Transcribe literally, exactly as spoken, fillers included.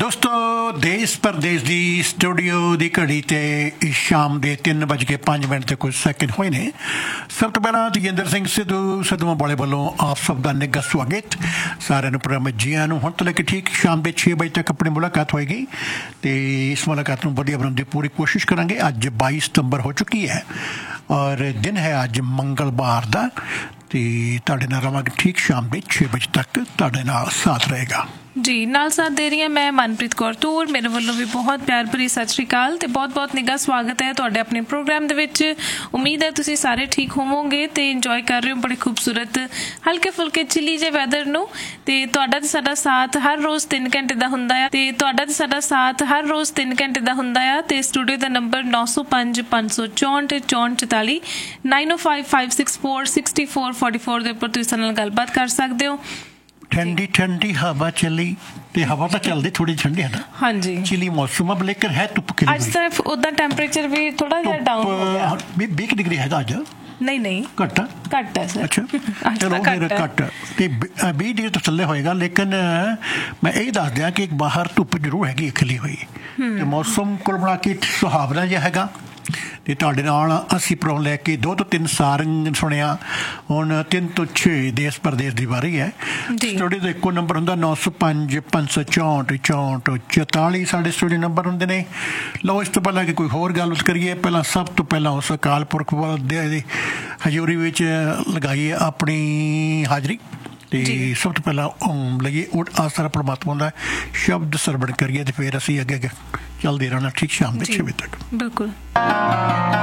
ਦੋਸਤੋ ਦੇਸ਼ ਪ੍ਰਦੇਸ਼ ਦੀ ਸਟੂਡੀਓ ਦੀ ਘੜੀ ਤੇ ਸ਼ਾਮ ਦੇ ਤਿੰਨ ਵੱਜ ਕੇ ਪੰਜ ਮਿੰਟ ਤੇ ਕੁਝ ਸੈਕਿੰਡ ਹੋਏ ਨੇ। ਸਭ ਤੋਂ ਪਹਿਲਾਂ ਤੇਜਿੰਦਰ ਸਿੰਘ ਸਿੱਧੂ ਸਿੱਧੂਆਂ ਵਾਲੇ ਵੱਲੋਂ ਆਪ ਸਭ ਦਾ ਨਿੱਘਾ ਸਵਾਗਤ। ਸਾਰਿਆਂ ਨੂੰ ਪ੍ਰੋਗਰਾਮ ਜੀਆਂ ਨੂੰ। ਹੁਣ ਤੋਂ ਲੈ ਕੇ ਠੀਕ ਸ਼ਾਮ ਦੇ ਛੇ ਵਜੇ ਤੱਕ ਆਪਣੀ ਮੁਲਾਕਾਤ ਹੋਏਗੀ ਤੇ ਇਸ ਮੁਲਾਕਾਤ ਨੂੰ ਵਧੀਆ ਬਣਾਉਣ ਦੀ ਪੂਰੀ ਕੋਸ਼ਿਸ਼ ਕਰਾਂਗੇ। ਅੱਜ ਬਾਈ ਸਤੰਬਰ ਹੋ ਚੁੱਕੀ ਹੈ ਔਰ ਦਿਨ ਹੈ ਅੱਜ ਮੰਗਲਵਾਰ ਦਾ ਤੇ ਤੁਹਾਡੇ ਨਾਲ ਰਵਾਂਗੇ ਠੀਕ ਸ਼ਾਮ ਦੇ ਛੇ ਵਜੇ ਤੱਕ ਤੁਹਾਡੇ ਨਾਲ ਸਾਥ ਰਹੇਗਾ ਜੀ। ਨਾਲ ਸਾਥ ਦੇ ਰਹੀ ਹਾਂ ਮੈਂ ਮਨਪ੍ਰੀਤ ਕੌਰ ਤੂਰ। ਮੇਰੇ ਵੱਲੋਂ ਵੀ ਬਹੁਤ ਪਿਆਰ ਭਰੀ ਸਤਿ ਸ਼੍ਰੀ ਅਕਾਲ ਤੇ ਬਹੁਤ ਬਹੁਤ ਨਿੱਘਾ ਸਵਾਗਤ ਹੈ ਤੁਹਾਡੇ ਆਪਣੇ ਪ੍ਰੋਗਰਾਮ ਦੇ ਵਿੱਚ। ਉਮੀਦ ਹੈ ਤੁਸੀਂ ਸਾਰੇ ਠੀਕ ਹੋਵੋਗੇ ਤੇ ਇੰਜੋਏ ਕਰ ਰਹੇ ਹੋ ਬੜੇ ਖੂਬਸੂਰਤ ਹਲਕੇ ਫੁਲਕੇ ਚਿੱਲੀ ਜਿਹੇ ਵੈਦਰ ਨੂੰ। ਤੇ ਤੁਹਾਡਾ ਤੇ ਸਾਡਾ ਸਾਥ ਹਰ ਰੋਜ਼ ਤਿੰਨ ਘੰਟੇ ਦਾ ਹੁੰਦਾ ਆ ਤੇ ਤੁਹਾਡਾ ਤੇ ਸਾਡਾ ਸਾਥ ਹਰ ਰੋਜ਼ ਤਿੰਨ ਘੰਟੇ ਦਾ ਹੁੰਦਾ ਆ ਤੇ ਸਟੂਡੀਓ ਦਾ ਨੰਬਰ ਨੌ ਸੌ ਪੰਜ ਪੰਜ ਸੌ ਚੌਂਹਠ ਚੌਂਹਠ ਚੁਤਾਲੀ ਨਾਈਨ ਓ five five six four sixty four forty four ਦੇ ਉੱਪਰ ਤੁਸੀਂ ਸਾਡੇ ਨਾਲ ਗੱਲਬਾਤ ਕਰ ਸਕਦੇ ਹੋ। ਠੰਡੀ ਠੰਡੀ ਹਵਾ ਚੱਲੀ ਤੇ ਹਵਾ ਤਾਂ ਚੱਲਦੀ ਥੋੜੀ ਠੰਡੀ ਹੈ ਨਾ। ਹਾਂਜੀ ਚਿਲੀ ਮੌਸਮ ਅਬ ਲੇਕਿਨ ਹੈ ਧੁੱਪ ਕਿੰਨੀ ਅੱਜ ਤਾਂ ਉਦਾਂ ਟੈਂਪਰੇਚਰ ਵੀ ਥੋੜਾ ਜਿਹਾ ਡਾਊਨ ਹੋ ਗਿਆ। ਵੀਹ ਡਿਗਰੀ ਹੈਗਾ ਅੱਜ। ਨਹੀਂ ਨਹੀਂ ਘੱਟ ਘੱਟ ਹੈ ਸਰ। ਅੱਛਾ ਚਲੋ ਫਿਰ ਘੱਟ ਤੇ ਵੀਹ ਡਿਗਰੀ ਤੋਂ ਥੱਲੇ ਹੋਏਗਾ। ਲੇਕਿਨ ਮੈਂ ਇਹ ਦੱਸ ਦਿਆਂ ਕਿ ਬਾਹਰ ਧੁੱਪ ਜ਼ਰੂਰ ਹੈਗੀ ਖਿਲੀ ਹੋਈ ਤੇ ਮੌਸਮ ਕੁੱਲ ਬਣਾ ਕੇ ਸੁਹਾਵਣਾ ਜਿਹਾ ਹੈਗਾ। ਤੇ ਤੁਹਾਡੇ ਨਾਲ ਅਸੀਂ ਪ੍ਰੋਗਰਾਮ ਲੈ ਕੇ ਦੋ ਤੋਂ ਤਿੰਨ ਸਾਰੰਗ ਸੁਣਿਆ। ਹੁਣ ਤਿੰਨ ਤੋਂ ਛੇ ਦੇਸ਼ ਪ੍ਰਦੇਸ਼ ਦੀ ਵਾਰੀ ਹੈ। ਸਟੂਡੀਓ ਦਾ ਇੱਕੋ ਨੰਬਰ ਹੁੰਦਾ ਨੌ ਸੌ ਪੰਜ ਪੰਜ ਸੌ ਚੌਂਹਠ ਚੌਂਹਠ ਚੁਤਾਲੀ ਸਾਡੇ ਸਟੂਡੀਓ ਨੰਬਰ ਹੁੰਦੇ ਨੇ। ਲਓ ਇਸ ਤੋਂ ਪਹਿਲਾਂ ਕਿ ਕੋਈ ਹੋਰ ਗੱਲਬਾਤ ਕਰੀਏ ਪਹਿਲਾਂ ਸਭ ਤੋਂ ਪਹਿਲਾਂ ਉਸ ਅਕਾਲ ਪੁਰਖ ਦੀ ਹਜ਼ੂਰੀ ਵਿੱਚ ਲਗਾਈਏ ਆਪਣੀ ਹਾਜ਼ਰੀ ਤੇ ਸਭ ਤੋਂ ਪਹਿਲਾਂ ਲਈਏ ਉਹ ਆਸਰਾ ਪਰਮਾਤਮਾ ਦਾ ਸ਼ਬਦ ਸਰਵਣ ਕਰੀਏ ਤੇ ਫਿਰ ਅਸੀਂ ਅੱਗੇ ਅੱਗੇ ਚੱਲਦੇ ਰਹਿਣਾ ਠੀਕ ਸ਼ਾਮ ਦੇ ਛੇ ਵਜੇ ਤੱਕ। ਬਿਲਕੁਲ।